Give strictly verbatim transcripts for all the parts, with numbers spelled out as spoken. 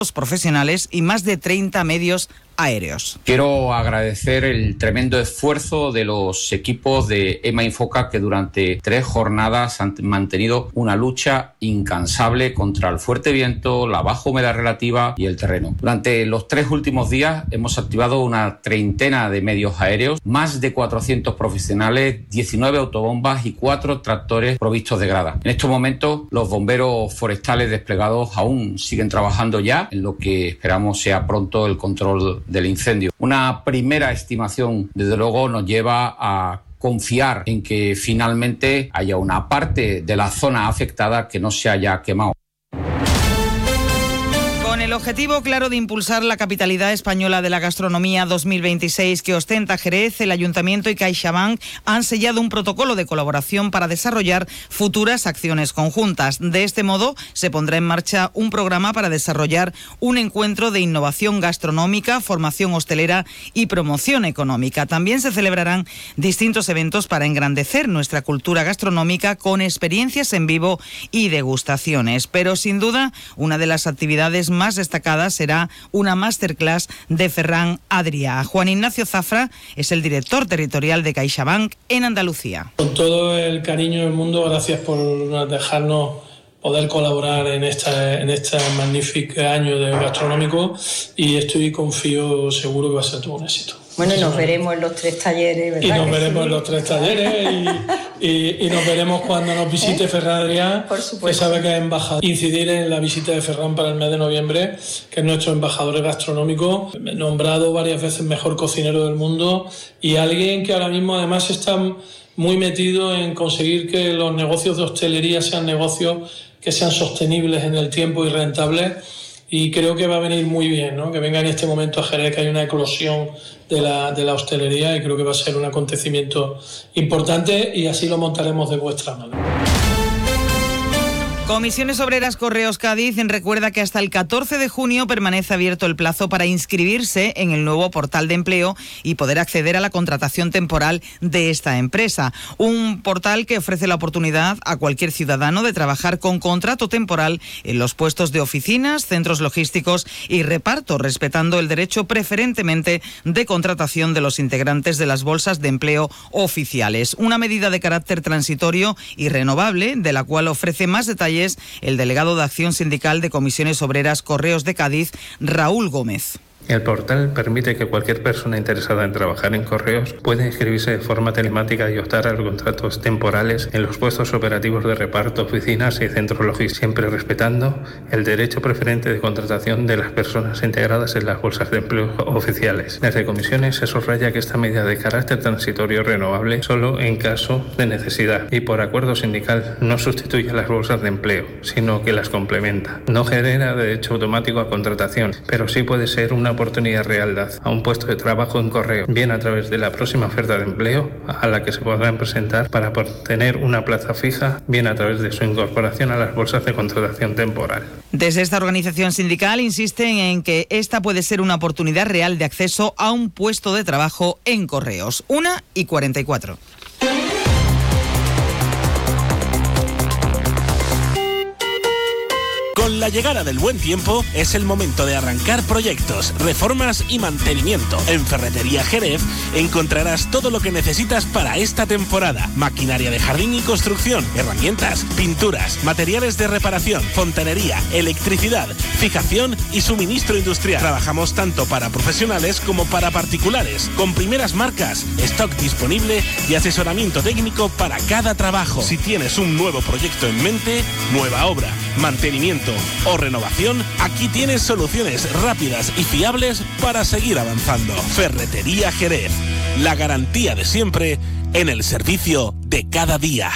profesionales y más de treinta medios aéreos. Quiero agradecer el tremendo esfuerzo de los equipos de EMA Infoca, que durante tres jornadas han mantenido una lucha incansable contra el fuerte viento, la baja humedad relativa y el terreno. Durante los tres últimos días hemos activado una treintena de medios aéreos, más de cuatrocientos profesionales, diecinueve autobombas y cuatro tractores provistos de grada. En estos momentos los bomberos forestales desplegados aún siguen trabajando ya en lo que esperamos sea pronto el control del incendio. Una primera estimación, desde luego, nos lleva a confiar en que finalmente haya una parte de la zona afectada que no se haya quemado. Con el objetivo claro de impulsar la capitalidad española de la gastronomía dos mil veintiséis que ostenta Jerez, el Ayuntamiento y CaixaBank han sellado un protocolo de colaboración para desarrollar futuras acciones conjuntas. De este modo, se pondrá en marcha un programa para desarrollar un encuentro de innovación gastronómica, formación hostelera y promoción económica. También se celebrarán distintos eventos para engrandecer nuestra cultura gastronómica con experiencias en vivo y degustaciones. Pero sin duda, una de las actividades más más destacada será una masterclass de Ferran Adrià. Juan Ignacio Zafra es el director territorial de CaixaBank en Andalucía. Con todo el cariño del mundo, gracias por dejarnos poder colaborar en esta en este magnífico año de gastronómico, y estoy confío seguro que va a ser todo un éxito. Bueno, nos veremos en los tres talleres, ¿verdad? Y nos veremos sí? en los tres talleres y, y, y nos veremos cuando nos visite ¿Eh? Ferran Adrià, que sabe que es embajador. Incidir en la visita de Ferran para el mes de noviembre, que es nuestro embajador gastronómico, nombrado varias veces mejor cocinero del mundo, y alguien que ahora mismo además está muy metido en conseguir que los negocios de hostelería sean negocios que sean sostenibles en el tiempo y rentables. Y creo que va a venir muy bien, ¿no? Que venga en este momento a Jerez, que hay una eclosión de la, de la hostelería, y creo que va a ser un acontecimiento importante, y así lo montaremos de vuestra mano. Comisiones Obreras Correos Cádiz recuerda que hasta el catorce de junio permanece abierto el plazo para inscribirse en el nuevo portal de empleo y poder acceder a la contratación temporal de esta empresa. Un portal que ofrece la oportunidad a cualquier ciudadano de trabajar con contrato temporal en los puestos de oficinas, centros logísticos y reparto, respetando el derecho preferentemente de contratación de los integrantes de las bolsas de empleo oficiales. Una medida de carácter transitorio y renovable, de la cual ofrece más detalles el delegado de Acción Sindical de Comisiones Obreras Correos de Cádiz, Raúl Gómez. El portal permite que cualquier persona interesada en trabajar en correos pueda inscribirse de forma telemática y optar a los contratos temporales en los puestos operativos de reparto, oficinas y centros logísticos, siempre respetando el derecho preferente de contratación de las personas integradas en las bolsas de empleo oficiales. Desde comisiones se subraya que esta medida de carácter transitorio renovable solo en caso de necesidad y por acuerdo sindical no sustituye a las bolsas de empleo, sino que las complementa. No genera derecho automático a contratación, pero sí puede ser una oportunidad real a un puesto de trabajo en correo, bien a través de la próxima oferta de empleo a la que se podrán presentar para obtener una plaza fija, bien a través de su incorporación a las bolsas de contratación temporal. Desde esta organización sindical insisten en que esta puede ser una oportunidad real de acceso a un puesto de trabajo en correos. Una y cuarenta y cuatro. Con la llegada del buen tiempo es el momento de arrancar proyectos, reformas y mantenimiento. En Ferretería Jerez encontrarás todo lo que necesitas para esta temporada. Maquinaria de jardín y construcción, herramientas, pinturas, materiales de reparación, fontanería, electricidad, fijación y suministro industrial. Trabajamos tanto para profesionales como para particulares, con primeras marcas, stock disponible y asesoramiento técnico para cada trabajo. Si tienes un nuevo proyecto en mente, nueva obra, mantenimiento o renovación, aquí tienes soluciones rápidas y fiables para seguir avanzando. Ferretería Jerez, la garantía de siempre en el servicio de cada día.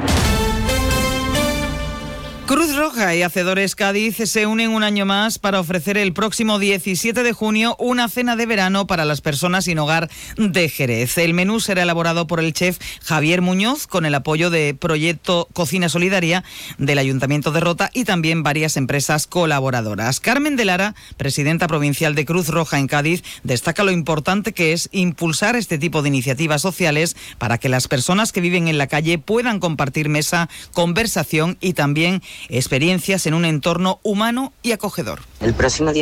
Cruz Roja y Hacedores Cádiz se unen un año más para ofrecer el próximo diecisiete de junio una cena de verano para las personas sin hogar de Jerez. El menú será elaborado por el chef Javier Muñoz con el apoyo de Proyecto Cocina Solidaria del Ayuntamiento de Rota y también varias empresas colaboradoras. Carmen de Lara, presidenta provincial de Cruz Roja en Cádiz, destaca lo importante que es impulsar este tipo de iniciativas sociales para que las personas que viven en la calle puedan compartir mesa, conversación y también experiencias en un entorno humano y acogedor. El próximo día